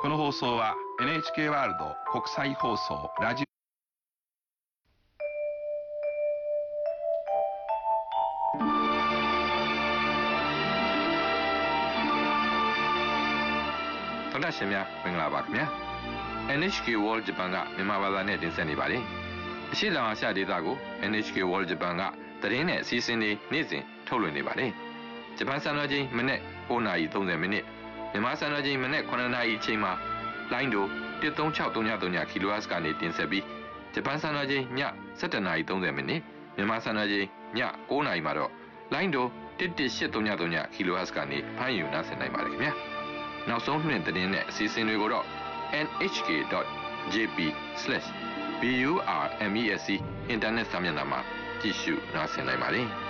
この放送は NHK ワールド国際放送ラジオတော်ရှင်များမင်္ဂလာပါခင်ဗျာ NHK World Japan ကမြန်မာဘာသာနဲ့တင်ဆက်နေပါတယ်အရှေ့တောင်အာရှဒေသကို NHK World Japan ကသတင်းနဲ့အစီအစဉ်တွေနေ့စဉ်ထုတ်လွှင့်နေပါတယ်ဂျပန်စံတော်ချိန်မနေ့9:30မိနစ်မြန်မာစံတော်ချိန်မနေ့9:00နာရီအချိန်မှာလိုင်းဒို13633 kHz ကနေတင်ဆက်ပြီးဂျပန်စံတော်ချိန်ည17:30မိနစ်မြန်မာစံတော်ချိန်ည9:00နာရီမှာတော့လိုင်းဒို11833 kHz ကနေဖမ်းယူနိုင်နိုင်ပါတယ်ခင်ဗျာနောက်ဆုံးနှင့်သတင်းနဲ့အစီအစဉ်တွေကိုတော့ nhk.jp/burmesc အင်တာနက်စာမျက်နှာမှာကြည့်ရှုနားဆင်နိုင်ပါတယ်